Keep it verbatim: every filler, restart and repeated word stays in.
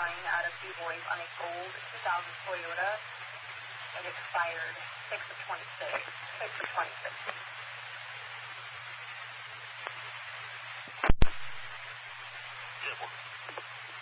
qualifying out of Du Bois on a gold two thousand Toyota. It expired six of twenty-six. six of twenty-six.